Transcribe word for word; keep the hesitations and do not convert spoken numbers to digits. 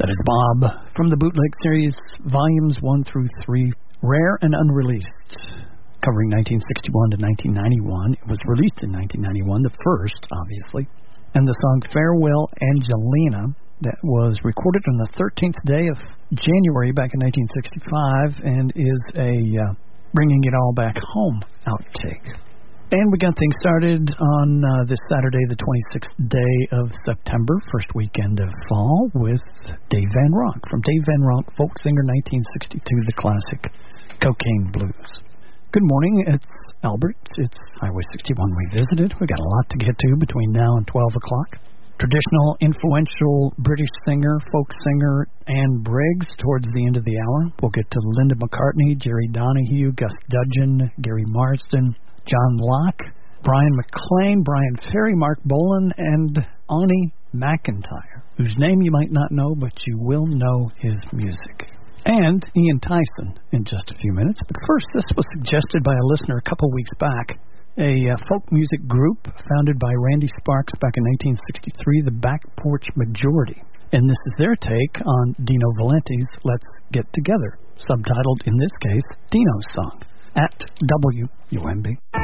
That is Bob from the Bootleg Series, Volumes one through three, Rare and Unreleased, covering nineteen sixty-one to nineteen ninety-one. It was released in nineteen ninety-one, the first, obviously. And the song Farewell Angelina, that was recorded on the thirteenth day of January back in nineteen sixty-five, and is a uh, Bringing It All Back Home outtake. And we got things started on uh, this Saturday, the twenty-sixth day of September, first weekend of fall, with Dave Van Ronk. From Dave Van Ronk, folk singer, nineteen sixty-two, the classic Cocaine Blues. Good morning, it's Albert. It's Highway sixty-one Revisited. We got a lot to get to between now and twelve o'clock. Traditional, influential British singer, folk singer Anne Briggs towards the end of the hour. We'll get to Linda McCartney, Jerry Donahue, Gus Dudgeon, Gary Marsden, John Locke, Brian McLean, Brian Ferry, Mark Bolan, and Ani McIntyre, whose name you might not know, but you will know his music. And Ian Tyson in just a few minutes. But first, this was suggested by a listener a couple weeks back. A uh, folk music group founded by Randy Sparks back in nineteen sixty-three, the Back Porch Majority. And this is their take on Dino Valenti's Let's Get Together, subtitled, in this case, Dino's Song, at W U M B.